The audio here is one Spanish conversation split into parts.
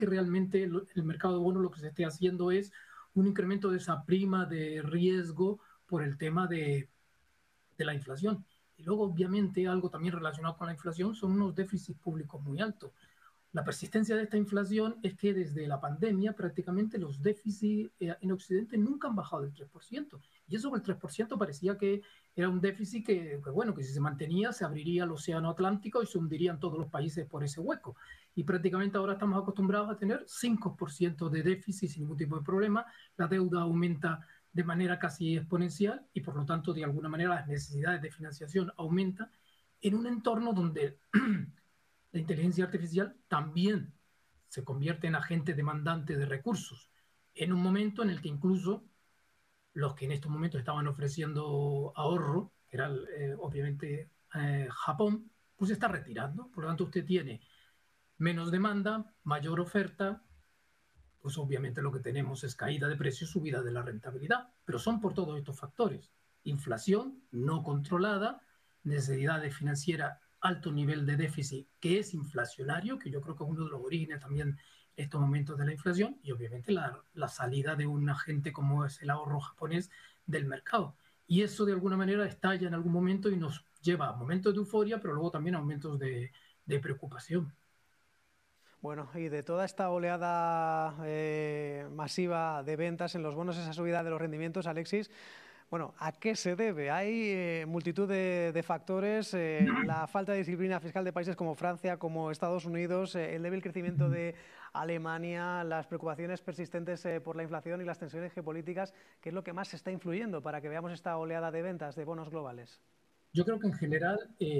que realmente el mercado de bonos lo que se esté haciendo es un incremento de esa prima de riesgo por el tema de la inflación. Y luego, obviamente, algo también relacionado con la inflación son unos déficits públicos muy altos. La persistencia de esta inflación es que desde la pandemia prácticamente los déficits en Occidente nunca han bajado del 3%. Y eso el 3% parecía que era un déficit bueno, que si se mantenía se abriría el océano Atlántico y se hundirían todos los países por ese hueco. Y prácticamente ahora estamos acostumbrados a tener 5% de déficit sin ningún tipo de problema. La deuda aumenta de manera casi exponencial y por lo tanto de alguna manera las necesidades de financiación aumentan en un entorno donde la inteligencia artificial también se convierte en agente demandante de recursos, en un momento en el que incluso los que en estos momentos estaban ofreciendo ahorro, que era obviamente Japón, pues se está retirando. Por lo tanto, usted tiene menos demanda, mayor oferta, pues obviamente lo que tenemos es caída de precios, subida de la rentabilidad, pero son por todos estos factores. Inflación no controlada, necesidades financieras, alto nivel de déficit que es inflacionario, que yo creo que es uno de los orígenes también en estos momentos de la inflación, y obviamente la salida de un agente como es el ahorro japonés del mercado. Y eso de alguna manera estalla en algún momento y nos lleva a momentos de euforia, pero luego también a momentos de preocupación. Bueno, y de toda esta oleada masiva de ventas en los bonos, esa subida de los rendimientos, Alexis, bueno, ¿a qué se debe? Hay multitud de factores, la falta de disciplina fiscal de países como Francia, como Estados Unidos, el débil crecimiento de Alemania, las preocupaciones persistentes por la inflación y las tensiones geopolíticas, ¿qué es lo que más está influyendo para que veamos esta oleada de ventas de bonos globales? Yo creo que en general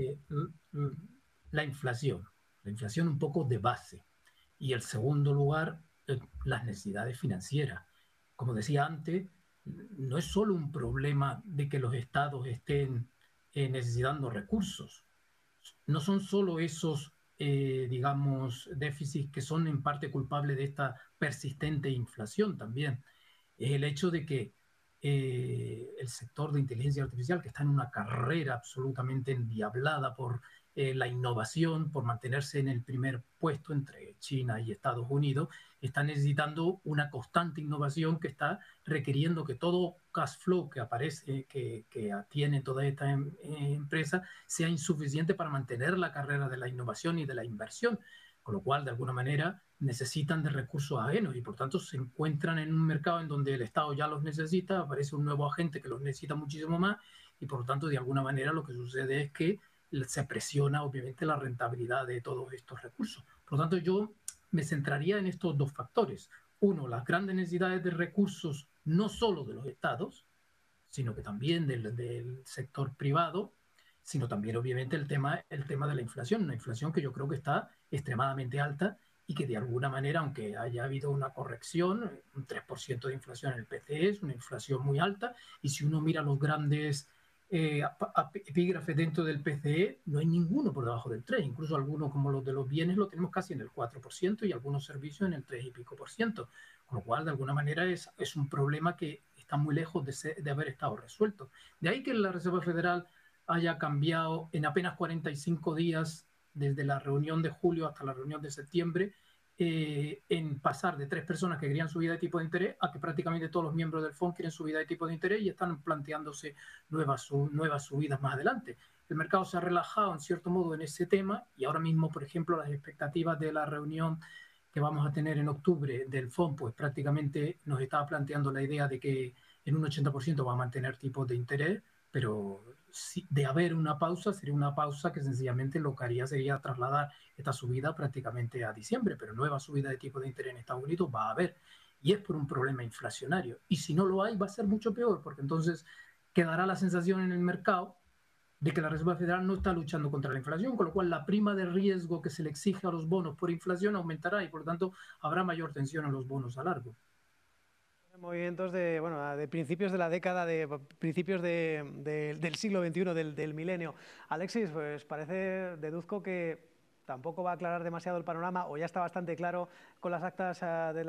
la la inflación un poco de base. Y el segundo lugar, las necesidades financieras. Como decía antes, no es solo un problema de que los estados estén necesitando recursos. No son solo esos, digamos, déficits que son en parte culpables de esta persistente inflación también. Es el hecho de que el sector de inteligencia artificial, que está en una carrera absolutamente endiablada por la innovación, por mantenerse en el primer puesto entre China y Estados Unidos, está necesitando una constante innovación que está requiriendo que todo cash flow que aparece, que tiene toda esta empresa, sea insuficiente para mantener la carrera de la innovación y de la inversión, con lo cual, de alguna manera, necesitan de recursos ajenos y por tanto se encuentran en un mercado en donde el Estado ya los necesita, aparece un nuevo agente que los necesita muchísimo más y por lo tanto de alguna manera lo que sucede es que se presiona obviamente la rentabilidad de todos estos recursos. Por lo tanto yo me centraría en estos dos factores. Uno, las grandes necesidades de recursos no solo de los estados, sino que también del sector privado, sino también obviamente el tema de la inflación, una inflación que yo creo que está extremadamente alta y que de alguna manera, aunque haya habido una corrección, un 3% de inflación en el PCE es una inflación muy alta, y si uno mira los grandes epígrafes dentro del PCE, no hay ninguno por debajo del 3%, incluso algunos como los de los bienes lo tenemos casi en el 4% y algunos servicios en el 3 y pico por ciento, con lo cual de alguna manera es un problema que está muy lejos de haber estado resuelto. De ahí que la Reserva Federal haya cambiado en apenas 45 días, desde la reunión de julio hasta la reunión de septiembre, en pasar de 3 personas que querían subida de tipo de interés a que prácticamente todos los miembros del FONC quieren subida de tipo de interés y están planteándose nuevas subidas más adelante. El mercado se ha relajado en cierto modo en ese tema y ahora mismo, por ejemplo, las expectativas de la reunión que vamos a tener en octubre del FONC, pues prácticamente nos estaba planteando la idea de que en un 80% va a mantener tipos de interés, pero si de haber una pausa, sería una pausa que sencillamente lo que haría sería trasladar esta subida prácticamente a diciembre, pero nueva subida de tipo de interés en Estados Unidos va a haber, y es por un problema inflacionario. Y si no lo hay, va a ser mucho peor, porque entonces quedará la sensación en el mercado de que la Reserva Federal no está luchando contra la inflación, con lo cual la prima de riesgo que se le exige a los bonos por inflación aumentará y por lo tanto habrá mayor tensión en los bonos a largo. Movimientos de, bueno, de principios de la década, de principios del siglo XXI, del milenio. Alexis, pues parece, deduzco que tampoco va a aclarar demasiado el panorama, o ya está bastante claro con las actas de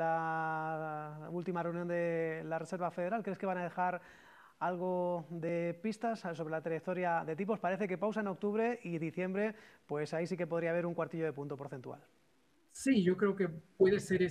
la última reunión de la Reserva Federal. ¿Crees que van a dejar algo de pistas sobre la trayectoria de tipos? Parece que pausa en octubre y diciembre, pues ahí sí que podría haber un cuartillo de punto porcentual. Sí, yo creo que puede ser